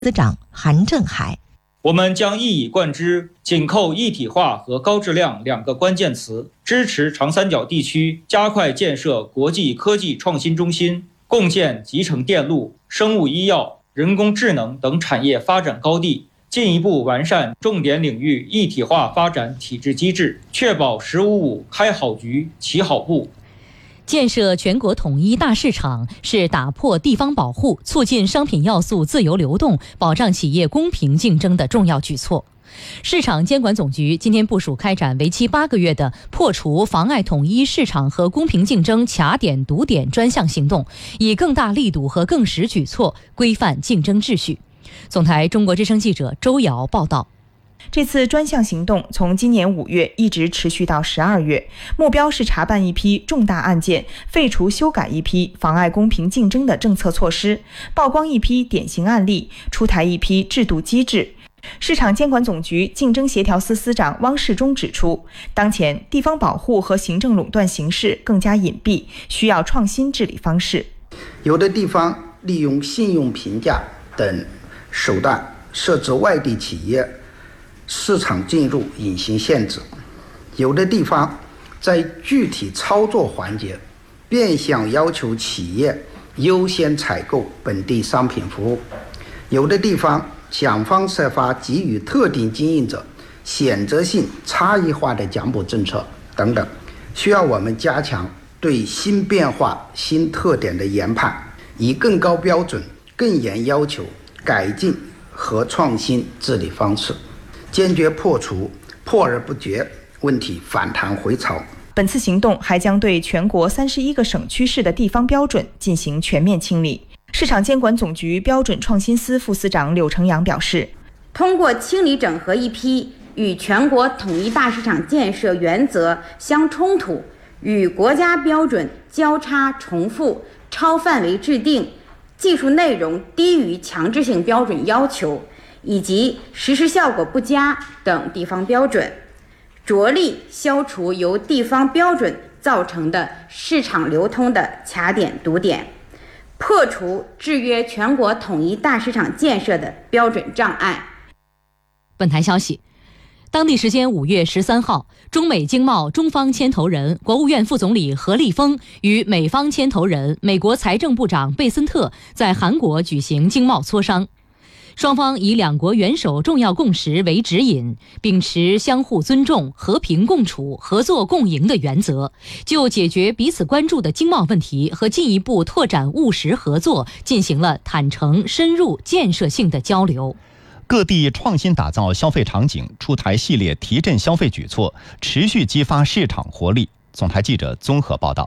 司长韩正海。 我们将一以贯之，紧扣一体化和高质量两个关键词，支持长三角地区加快建设国际科技创新中心，共建集成电路、生物医药、人工智能等产业发展高地，进一步完善重点领域一体化发展体制机制，确保“15+5”开好局、起好步。 建设全国统一大市场是打破地方保护、促进商品要素自由流动、保障企业公平竞争的重要举措。市场监管总局今天部署开展为期8个月的破除妨碍统一市场和公平竞争卡点堵点专项行动，以更大力度和更实举措规范竞争秩序。总台中国之声记者周瑶报道。 这次专项行动从今年5月一直持续到12月，目标是查办一批重大案件，废除修改一批妨碍公平竞争的政策措施，曝光一批典型案例，出台一批制度机制。市场监管总局竞争协调司司长汪世忠指出，当前地方保护和行政垄断形势更加隐蔽，需要创新治理方式。 有的地方利用信用评价等手段设置外地企业市场进入隐形限制，有的地方在具体操作环节变相要求企业优先采购本地商品服务，有的地方想方设法给予特定经营者选择性差异化的奖补政策等等，需要我们加强对新变化、新特点的研判，以更高标准、更严要求改进和创新治理方式，坚决破除破而不决问题反弹回潮。 本次行动还将对全国31个省区市的地方标准进行全面清理。市场监管总局标准创新司副司长柳成阳表示， 通过清理整合一批与全国统一大市场建设原则相冲突、与国家标准交叉重复、超范围制定、技术内容低于强制性标准要求以及实施效果不佳等地方标准，着力消除由地方标准造成的市场流通的卡点堵点，破除制约全国统一大市场建设的标准障碍。 本台消息，当地时间5月13号，中美经贸中方牵头人、国务院副总理何立峰与美方牵头人、美国财政部长贝森特在韩国举行经贸磋商。双方以两国元首重要共识为指引，秉持相互尊重、和平共处、合作共赢的原则，就解决彼此关注的经贸问题和进一步拓展务实合作进行了坦诚、深入、建设性的交流。 各地创新打造消费场景，出台系列提振消费举措，持续激发市场活力。总台记者综合报道。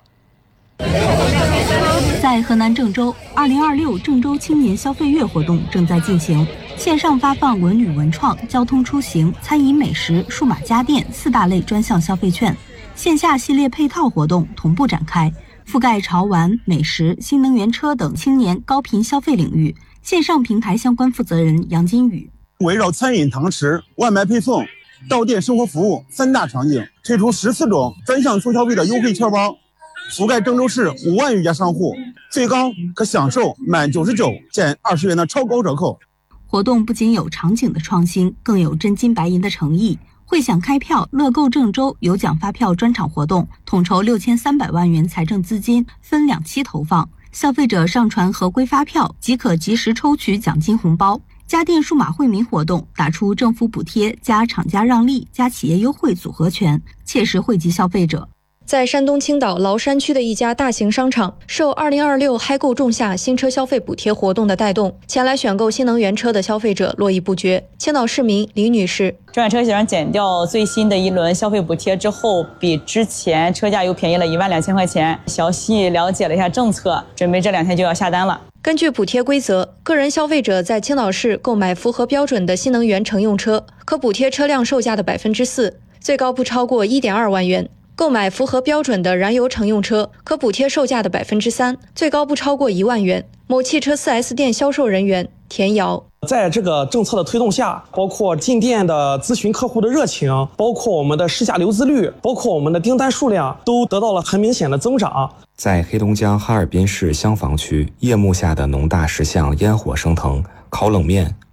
在河南郑州，2026郑州青年消费月活动正在进行，线上发放文旅文创、交通出行、餐饮美食、数码家电4大类专项消费券，线下系列配套活动同步展开，覆盖潮玩、美食、新能源车等青年高频消费领域。线上平台相关负责人杨金宇， 围绕餐饮堂食、外卖配送、到店生活服务3大场景，推出14种专项促消费的优惠券包，覆盖郑州市5万余家商户，最高可享受满99减20元的超高折扣。 活动不仅有场景的创新，更有真金白银的诚意。汇享开票、乐购郑州有奖发票专场活动，统筹6300万元财政资金，分2期投放。消费者上传合规发票即可及时抽取奖金红包。家电数码惠民活动打出政府补贴加厂家让利加企业优惠组合拳，切实惠及消费者。 在山东青岛崂山区的一家大型商场，受2026嗨购仲夏新车消费补贴活动的带动，前来选购新能源车的消费者络绎不绝。青岛市民李女士， 中远车险减掉最新的一轮消费补贴之后，比之前车价又便宜了12000块钱。详细了解了一下政策，准备这2天就要下单了。 根据补贴规则，个人消费者在青岛市购买符合标准的新能源乘用车，可补贴车辆售价的4%，最高不超过1.2万元。购买符合标准的燃油乘用车，可补贴售价的3%，最高不超过1万元。某汽车 4S 店销售人员田瑶， 在这个政策的推动下，包括进店的咨询客户的热情，包括我们的试驾留资率，包括我们的订单数量，都得到了很明显的增长。 在黑龙江哈尔滨市香坊区，夜幕下的农大石像烟火升腾， 烤冷面、